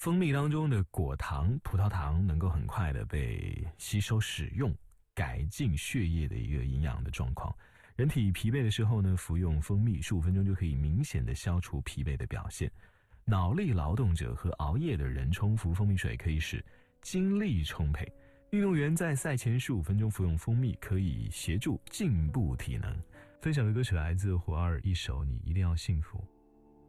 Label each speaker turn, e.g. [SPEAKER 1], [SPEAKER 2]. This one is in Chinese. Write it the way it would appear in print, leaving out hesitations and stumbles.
[SPEAKER 1] 蜂蜜当中的果糖、葡萄糖能够很快的被吸收使用，改进血液的一个营养的状况。人体疲惫的时候呢，服用蜂蜜15分钟就可以明显的消除疲惫的表现。脑力劳动者和熬夜的人冲服蜂蜜水可以使精力充沛。运动员在赛前15分钟服用蜂蜜可以协助进步体能。分享的歌曲来自火二一首《你一定要幸福》。